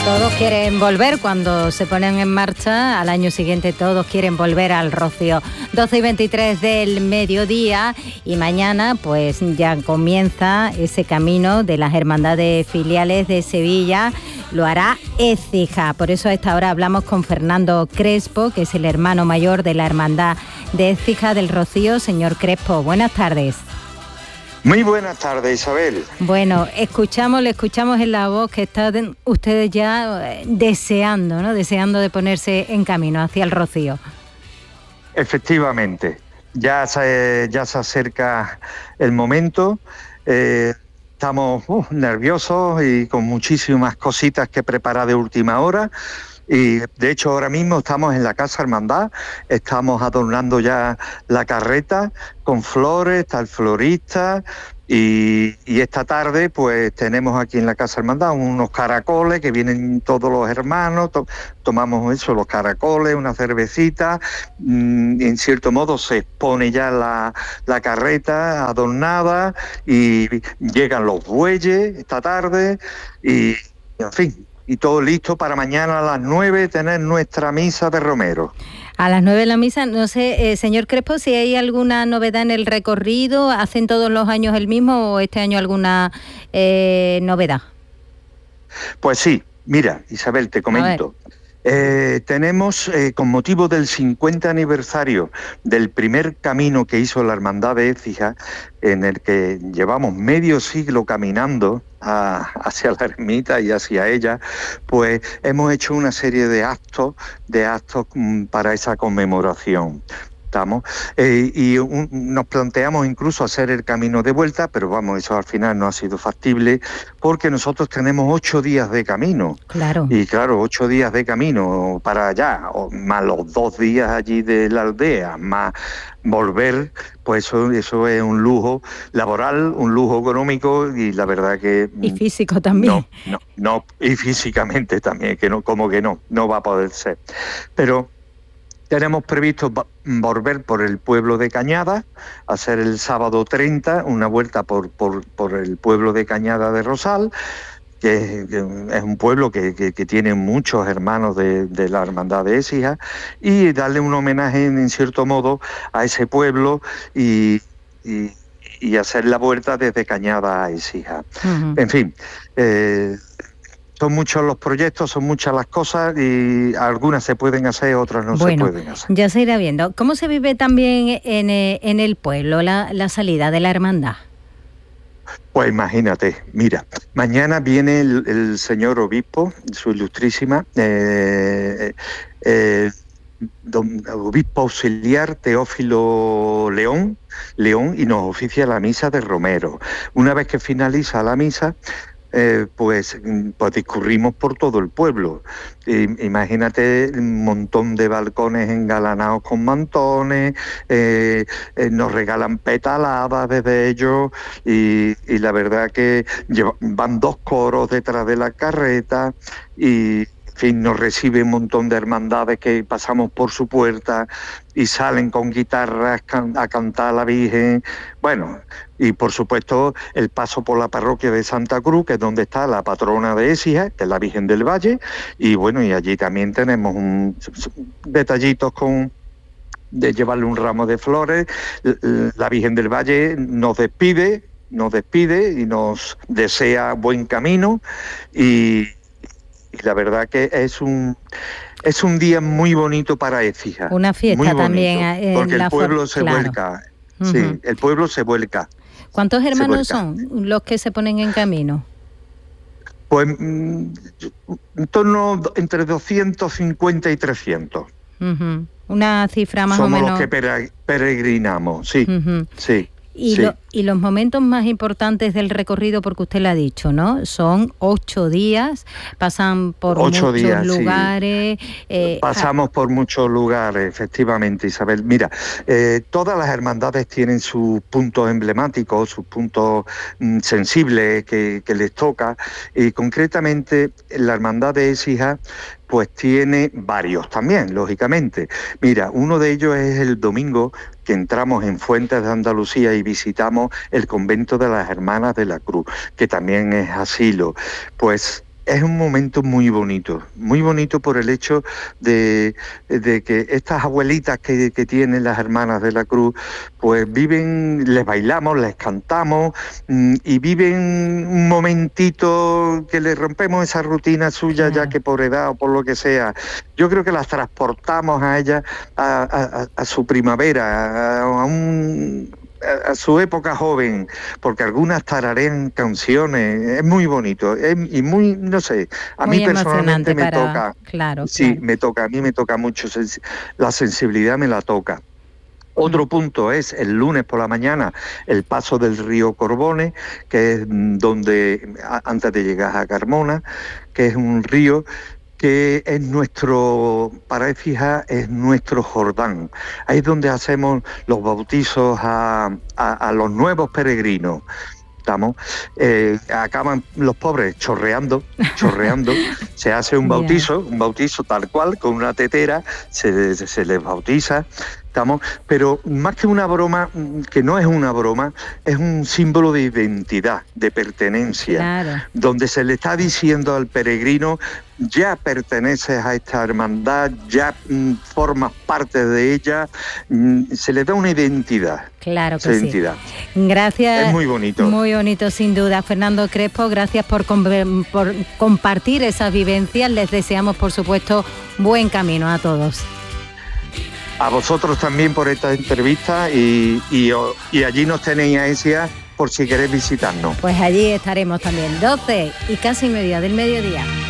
Todos quieren volver cuando se ponen en marcha, al año siguiente todos quieren volver al Rocío. 12:23 del mediodía y mañana pues ya comienza ese camino de las hermandades filiales de Sevilla, lo hará Écija. Por eso a esta hora hablamos con Fernando Crespo, que es el hermano mayor de la hermandad de Écija del Rocío. Señor Crespo, buenas tardes. Muy buenas tardes, Isabel. Bueno, le escuchamos en la voz que están ustedes ya deseando, ¿no? Deseando de ponerse en camino hacia el Rocío. Efectivamente, ya se acerca el momento. Estamos nerviosos y con muchísimas cositas que preparar de última hora. Y de hecho ahora mismo estamos en la Casa Hermandad, estamos adornando ya la carreta con flores, está el florista y esta tarde pues tenemos aquí en la Casa Hermandad unos caracoles que vienen todos los hermanos, tomamos eso, los caracoles, una cervecita, en cierto modo se expone ya la carreta adornada y llegan los bueyes esta tarde y en fin. Y todo listo para mañana a las 9 tener nuestra misa de Romero. A las 9 la misa, no sé, señor Crespo, si hay alguna novedad en el recorrido, ¿hacen todos los años el mismo o este año alguna novedad? Pues sí, mira, Isabel, te comento. Tenemos, con motivo del 50 aniversario del primer camino que hizo la Hermandad de Écija, en el que llevamos medio siglo caminando hacia la ermita y hacia ella, pues hemos hecho una serie de actos para esa conmemoración. Nos planteamos incluso hacer el camino de vuelta, pero vamos, eso al final no ha sido factible porque nosotros tenemos 8 días de camino. Claro. Y claro, 8 días de camino para allá, más los 2 días allí de la aldea, más volver, pues eso es un lujo laboral, un lujo económico y la verdad que... Y físico también. No, y físicamente también, que no, como que no va a poder ser. Pero... tenemos previsto volver por el pueblo de Cañada, hacer el sábado 30 una vuelta por el pueblo de Cañada de Rosal, que es un pueblo que tiene muchos hermanos de la Hermandad de Écija, y darle un homenaje en cierto modo a ese pueblo y hacer la vuelta desde Cañada a Écija. Uh-huh. En fin, son muchos los proyectos, son muchas las cosas y algunas se pueden hacer, otras no se pueden hacer. Ya se irá viendo. ¿Cómo se vive también en el pueblo la salida de la hermandad? Pues imagínate, mira, mañana viene el señor obispo, su ilustrísima, obispo auxiliar Teófilo León, y nos oficia la misa de Romero. Una vez que finaliza la misa, pues discurrimos por todo el pueblo. Imagínate un montón de balcones engalanados con mantones, nos regalan petaladas desde ellos y la verdad que van 2 coros detrás de la carreta y en fin, nos recibe un montón de hermandades que pasamos por su puerta y salen con guitarras a cantar a la Virgen. Bueno, y por supuesto el paso por la parroquia de Santa Cruz, que es donde está la patrona de Écija, que es la Virgen del Valle, y bueno, y allí también tenemos detallitos de llevarle un ramo de flores. La Virgen del Valle nos despide y nos desea buen camino y la verdad que es un día muy bonito para Écija. Una fiesta también. Porque el pueblo se vuelca. Uh-huh. Sí, el pueblo se vuelca. ¿Cuántos hermanos son los que se ponen en camino? Pues en torno entre 250 y 300. Uh-huh. Una cifra más o menos. Somos los que peregrinamos, sí, uh-huh. Sí. Y los momentos más importantes del recorrido, porque usted lo ha dicho, ¿no? Son 8 días, pasan por muchos lugares. Sí. Pasamos por muchos lugares, efectivamente, Isabel. Mira, todas las hermandades tienen sus puntos emblemáticos, sus puntos sensibles que les toca, y concretamente la Hermandad de Écija pues tiene varios también, lógicamente. Mira, uno de ellos es el domingo que entramos en Fuentes de Andalucía y visitamos el convento de las Hermanas de la Cruz, que también es asilo. Pues es un momento muy bonito por el hecho de que estas abuelitas que tienen las hermanas de la Cruz, pues viven, les bailamos, les cantamos y viven un momentito que les rompemos esa rutina suya, ya que por edad o por lo que sea. Yo creo que las transportamos a ellas a su primavera, a su época joven, porque algunas tararean canciones, es muy bonito, y muy, no sé, a muy mí personalmente me para... toca, Claro, sí, claro. a mí me toca mucho, la sensibilidad me la toca. Otro punto es el lunes por la mañana el paso del río Corbones, que es donde, antes de llegar a Carmona, que es un río que es nuestro, para fijar, es nuestro Jordán. Ahí es donde hacemos los bautizos a los nuevos peregrinos. Acaban los pobres chorreando, se hace un bautizo tal cual, con una tetera, se les bautiza, pero más que una broma, que no es una broma, es un símbolo de identidad, de pertenencia, donde se le está diciendo al peregrino: ya perteneces a esta hermandad, ya formas parte de ella, se le da una identidad. Claro que sí. Gracias. Es muy bonito. Muy bonito, sin duda. Fernando Crespo, gracias por compartir esas vivencias. Les deseamos, por supuesto, buen camino a todos. A vosotros también por esta entrevista y allí nos tenéis a Esia por si queréis visitarnos. Pues allí estaremos también. 12 y casi media del mediodía.